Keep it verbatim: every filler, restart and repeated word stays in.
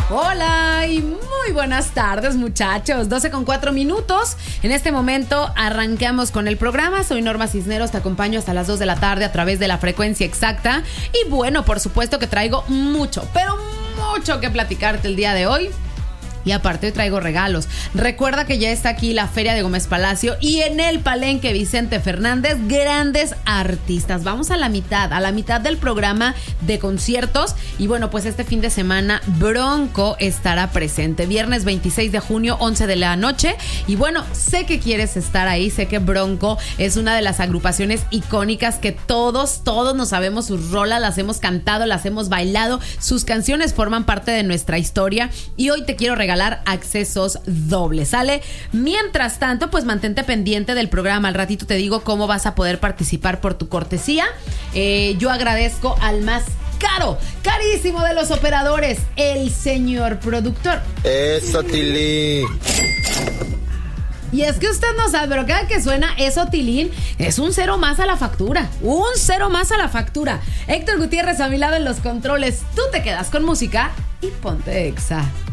Hola y muy buenas tardes, muchachos. doce con cuatro minutos. En este momento arrancamos con el programa. Soy Norma Cisneros, te acompaño hasta las dos de la tarde a través de la frecuencia exacta. Y bueno, por supuesto que traigo mucho, pero mucho que platicarte el día de hoy. Y aparte hoy traigo regalos. Recuerda que ya está aquí la Feria de Gómez Palacio y en el Palenque Vicente Fernández, grandes artistas. Vamos a la mitad, a la mitad del programa de conciertos. Y bueno, pues este fin de semana Bronco estará presente. Viernes veintiséis de junio, once de la noche. Y bueno, sé que quieres estar ahí. Sé que Bronco es una de las agrupaciones icónicas que todos, todos nos sabemos sus rolas, las hemos cantado, las hemos bailado. Sus canciones forman parte de nuestra historia. Y hoy te quiero regalar accesos dobles, ¿sale? Mientras tanto, pues mantente pendiente del programa. Al ratito te digo cómo vas a poder participar por tu cortesía. Eh, yo agradezco al más caro, carísimo de los operadores, el señor productor. Eso, Tilín. Y es que usted no sabe, pero cada que suena eso, Tilín, es un cero más a la factura. Un cero más a la factura. Héctor Gutiérrez a mi lado en los controles. Tú te quedas con música y ponte Exa.